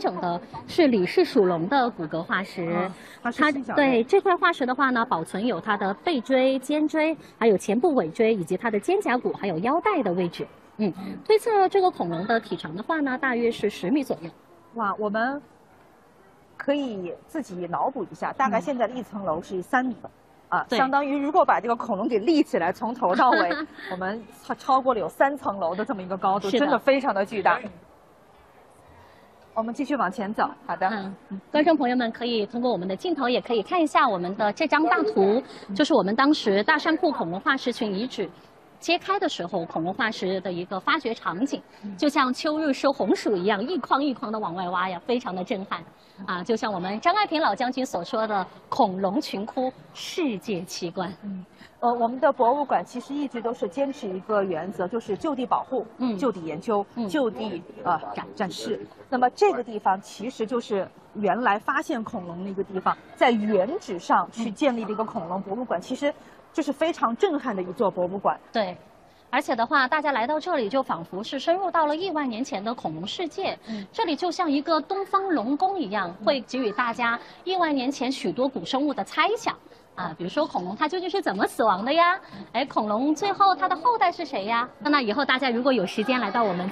整的是李氏属龙的骨骼化石。对这块化石的话呢，保存有它的背椎、肩椎，还有前部尾椎以及它的肩胛骨，还有腰带的位置。推测这个恐龙的体长的话呢，大约是10米左右。 哇，我们可以自己脑补一下，大概现在的一层楼是3米。相当于如果把这个恐龙给立起来，从头到尾，我们超过了有3层楼的这么一个高度，真的非常的巨大。我们继续往前走。好的， 观众朋友们可以通过我们的镜头，也可以看一下我们的这张大图，就是我们当时大山库恐龙化石群遗址揭开的时候，恐龙化石的一个发掘场景，就像秋日收红薯一样，一筐一筐的往外挖呀，非常的震撼。就像我们张爱萍老将军所说的“恐龙群窟，世界奇观”。 我们的博物馆其实一直都是坚持一个原则，就是就地保护、就地研究、就地展示。那么这个地方其实就是原来发现恐龙的一个地方，在原址上去建立的一个恐龙博物馆，其实这是非常震撼的一座博物馆。 对。而且的话，大家来到这里就仿佛是深入到了亿万年前的恐龙世界。这里就像一个东方龙宫一样，会给予大家亿万年前许多古生物的猜想。比如说恐龙它究竟是怎么死亡的呀？恐龙最后它的后代是谁呀？那以后大家如果有时间来到我们